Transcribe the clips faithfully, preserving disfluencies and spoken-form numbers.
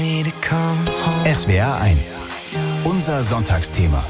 S W R eins. Unser Sonntagsthema.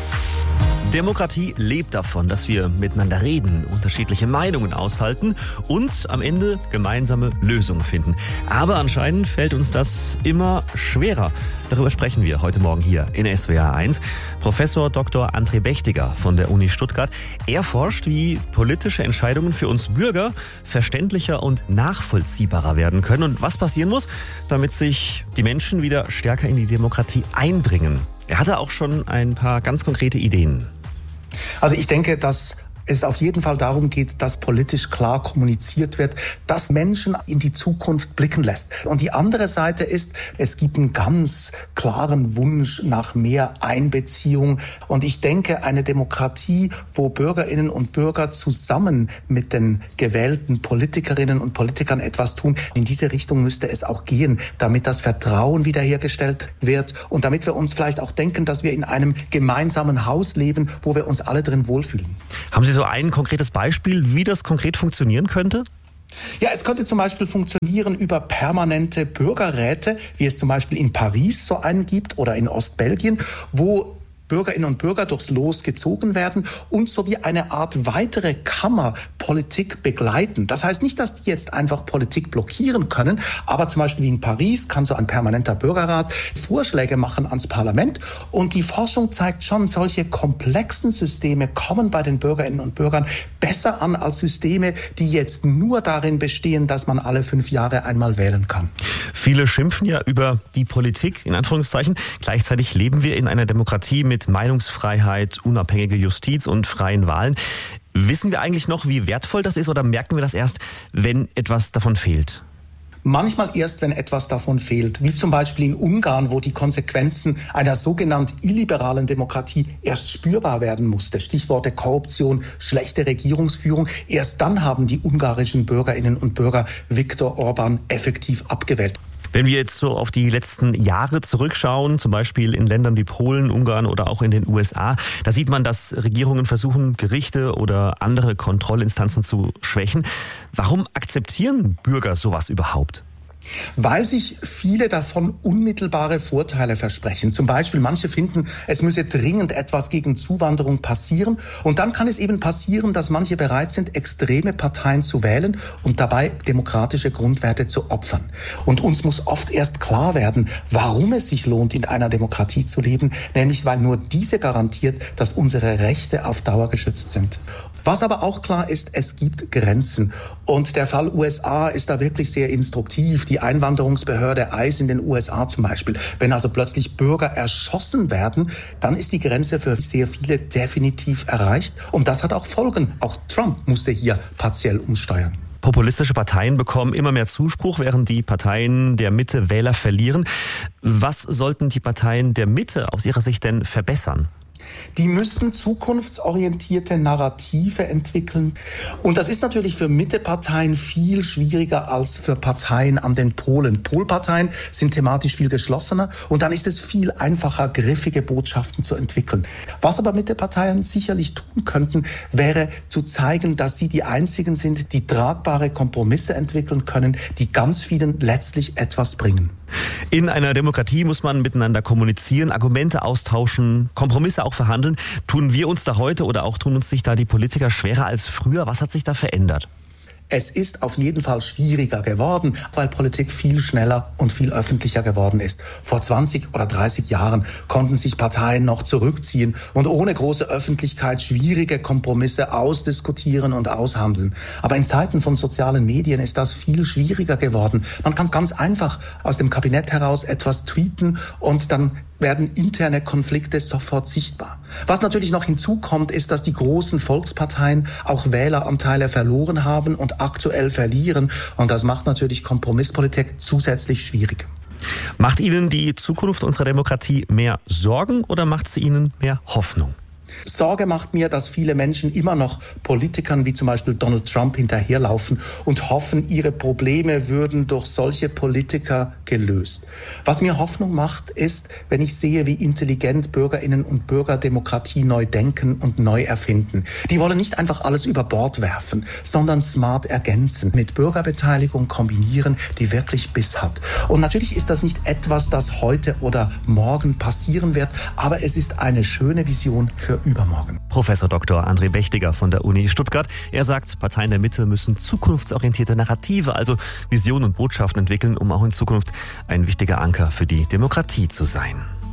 Demokratie lebt davon, dass wir miteinander reden, unterschiedliche Meinungen aushalten und am Ende gemeinsame Lösungen finden. Aber anscheinend fällt uns das immer schwerer. Darüber sprechen wir heute Morgen hier in S W R eins. Professor Doktor André Bächtiger von der Uni Stuttgart. Er forscht, wie politische Entscheidungen für uns Bürger verständlicher und nachvollziehbarer werden können und was passieren muss, damit sich die Menschen wieder stärker in die Demokratie einbringen. Er hatte auch schon ein paar ganz konkrete Ideen. Also ich denke, dass es auf jeden Fall darum geht, dass politisch klar kommuniziert wird, dass Menschen in die Zukunft blicken lässt. Und die andere Seite ist, es gibt einen ganz klaren Wunsch nach mehr Einbeziehung. Und ich denke, eine Demokratie, wo Bürgerinnen und Bürger zusammen mit den gewählten Politikerinnen und Politikern etwas tun, in diese Richtung müsste es auch gehen, damit das Vertrauen wiederhergestellt wird und damit wir uns vielleicht auch denken, dass wir in einem gemeinsamen Haus leben, wo wir uns alle drin wohlfühlen. Haben Sie so ein konkretes Beispiel, wie das konkret funktionieren könnte? Ja, es könnte zum Beispiel funktionieren über permanente Bürgerräte, wie es zum Beispiel in Paris so einen gibt oder in Ostbelgien, wo Bürgerinnen und Bürger durchs Los gezogen werden und so wie eine Art weitere Kammer Politik begleiten. Das heißt nicht, dass die jetzt einfach Politik blockieren können, aber zum Beispiel wie in Paris kann so ein permanenter Bürgerrat Vorschläge machen ans Parlament und die Forschung zeigt schon, solche komplexen Systeme kommen bei den Bürgerinnen und Bürgern besser an als Systeme, die jetzt nur darin bestehen, dass man alle fünf Jahre einmal wählen kann. Viele schimpfen ja über die Politik, in Anführungszeichen. Gleichzeitig leben wir in einer Demokratie mit mit Meinungsfreiheit, unabhängige Justiz und freien Wahlen. Wissen wir eigentlich noch, wie wertvoll das ist oder merken wir das erst, wenn etwas davon fehlt? Manchmal erst, wenn etwas davon fehlt, wie zum Beispiel in Ungarn, wo die Konsequenzen einer sogenannten illiberalen Demokratie erst spürbar werden musste. Stichworte Korruption, schlechte Regierungsführung. Erst dann haben die ungarischen Bürgerinnen und Bürger Viktor Orbán effektiv abgewählt. Wenn wir jetzt so auf die letzten Jahre zurückschauen, zum Beispiel in Ländern wie Polen, Ungarn oder auch in den U S A, da sieht man, dass Regierungen versuchen, Gerichte oder andere Kontrollinstanzen zu schwächen. Warum akzeptieren Bürger sowas überhaupt? Weil sich viele davon unmittelbare Vorteile versprechen. Zum Beispiel manche finden, es müsse dringend etwas gegen Zuwanderung passieren. Und dann kann es eben passieren, dass manche bereit sind, extreme Parteien zu wählen und dabei demokratische Grundwerte zu opfern. Und uns muss oft erst klar werden, warum es sich lohnt, in einer Demokratie zu leben. Nämlich weil nur diese garantiert, dass unsere Rechte auf Dauer geschützt sind. Was aber auch klar ist, es gibt Grenzen. Und der Fall U S A ist da wirklich sehr instruktiv. Die Einwanderungsbehörde I C E in den U S A zum Beispiel. Wenn also plötzlich Bürger erschossen werden, dann ist die Grenze für sehr viele definitiv erreicht. Und das hat auch Folgen. Auch Trump musste hier partiell umsteuern. Populistische Parteien bekommen immer mehr Zuspruch, während die Parteien der Mitte Wähler verlieren. Was sollten die Parteien der Mitte aus Ihrer Sicht denn verbessern? Die müssten zukunftsorientierte Narrative entwickeln. Und das ist natürlich für Mitteparteien viel schwieriger als für Parteien an den Polen. Polparteien sind thematisch viel geschlossener und dann ist es viel einfacher, griffige Botschaften zu entwickeln. Was aber Mitteparteien sicherlich tun könnten, wäre zu zeigen, dass sie die einzigen sind, die tragbare Kompromisse entwickeln können, die ganz vielen letztlich etwas bringen. In einer Demokratie muss man miteinander kommunizieren, Argumente austauschen, Kompromisse auch verhandeln. Tun wir uns da heute oder auch tun uns sich da die Politiker schwerer als früher? Was hat sich da verändert? Es ist auf jeden Fall schwieriger geworden, weil Politik viel schneller und viel öffentlicher geworden ist. Vor zwanzig oder dreißig Jahren konnten sich Parteien noch zurückziehen und ohne große Öffentlichkeit schwierige Kompromisse ausdiskutieren und aushandeln. Aber in Zeiten von sozialen Medien ist das viel schwieriger geworden. Man kann ganz einfach aus dem Kabinett heraus etwas tweeten und dann werden interne Konflikte sofort sichtbar. Was natürlich noch hinzukommt, ist, dass die großen Volksparteien auch Wähleranteile verloren haben und aktuell verlieren. Und das macht natürlich Kompromisspolitik zusätzlich schwierig. Macht Ihnen die Zukunft unserer Demokratie mehr Sorgen oder macht sie Ihnen mehr Hoffnung? Sorge macht mir, dass viele Menschen immer noch Politikern wie zum Beispiel Donald Trump hinterherlaufen und hoffen, ihre Probleme würden durch solche Politiker gelöst. Was mir Hoffnung macht, ist, wenn ich sehe, wie intelligent Bürgerinnen und Bürger Demokratie neu denken und neu erfinden. Die wollen nicht einfach alles über Bord werfen, sondern smart ergänzen, mit Bürgerbeteiligung kombinieren, die wirklich Biss hat. Und natürlich ist das nicht etwas, das heute oder morgen passieren wird, aber es ist eine schöne Vision für übermorgen. Professor Doktor André Bächtiger von der Uni Stuttgart. Er sagt, Parteien der Mitte müssen zukunftsorientierte Narrative, also Visionen und Botschaften entwickeln, um auch in Zukunft ein wichtiger Anker für die Demokratie zu sein.